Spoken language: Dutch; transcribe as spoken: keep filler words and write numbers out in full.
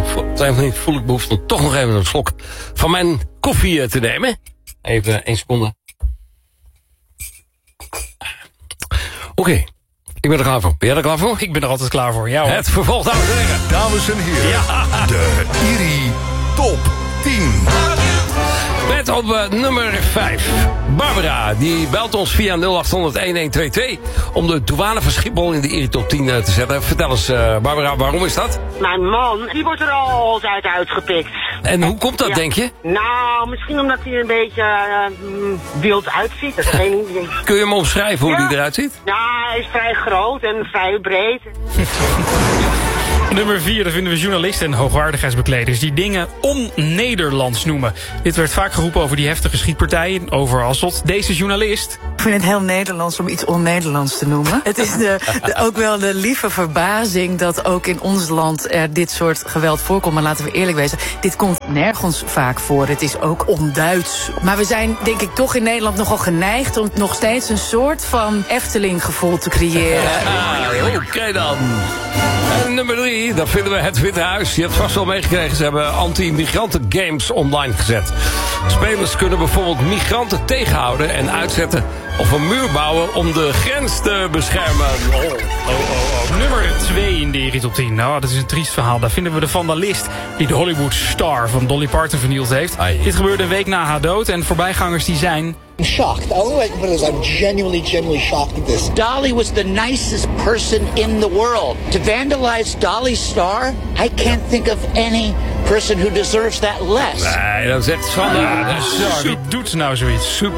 op het einde voel ik behoefte om toch nog even een slok van mijn koffie te nemen. Even één seconde. Oké, okay. Ik ben er klaar voor. Ben jij er klaar voor? Ik ben er altijd klaar voor, ja hoor. Het vervolg, dames en heren. Dames en heren, ja. De Iri Top tien. Met op uh, nummer vijf. Barbara, die belt ons via nul acht honderd een een twee twee... om de douane van Schiphol in de Iri Top tien uh, te zetten. Vertel eens, uh, Barbara, waarom is dat? Mijn man, die wordt er altijd uitgepikt. En hoe komt dat, ja. denk je? Nou, misschien omdat hij er een beetje uh, wild uitziet. Dat is geen idee. Kun je hem omschrijven hoe ja. hij eruit ziet? Ja, hij is vrij groot en vrij breed. Nummer vier, daar vinden we journalisten en hoogwaardigheidsbekleders die dingen on-Nederlands noemen. Dit werd vaak geroepen over die heftige schietpartijen over Hasselt. Deze journalist... Ik vind het heel Nederlands om iets on-Nederlands te noemen. Het is de, de, ook wel de lieve verbazing dat ook in ons land er dit soort geweld voorkomt. Maar laten we eerlijk wezen, dit komt nergens vaak voor. Het is ook onduits. Maar we zijn denk ik toch in Nederland nogal geneigd om nog steeds een soort van Efteling-gevoel te creëren. Ah, Oké okay dan. En nummer drie, daar vinden we het Witte Huis. Je hebt vast wel meegekregen, ze hebben anti-migranten games online gezet. Spelers kunnen bijvoorbeeld migranten tegenhouden en uitzetten of een muur bouwen om de grens te beschermen. Oh, oh, oh, oh. Nummer twee in de Iri Top tien. Nou, dat is een triest verhaal. Daar vinden we de vandalist die de Hollywood star van Dolly Parton vernield heeft. Ai. Dit gebeurde een week na haar dood en voorbijgangers die zijn... I'm shocked. The only way I can put it is I'm genuinely, genuinely shocked at this. Dolly was the nicest person in the world. To vandalize Dolly's star, I can't think of any person who deserves that less. Nee, dat is echt schande. Ja, dus, ja, wie doet nou zoiets? Super